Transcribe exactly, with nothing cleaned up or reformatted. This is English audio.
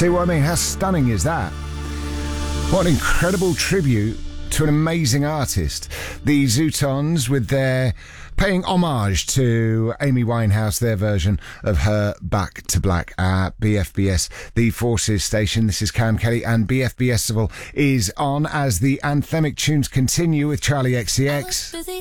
See what I mean? How stunning is that? What an incredible tribute to an amazing artist. The Zootons with their paying homage to Amy Winehouse, their version of her Back to Black at B F B S, the Forces station. This is Cam Kelly, and B F B S is on as the anthemic tunes continue with Charlie X C X.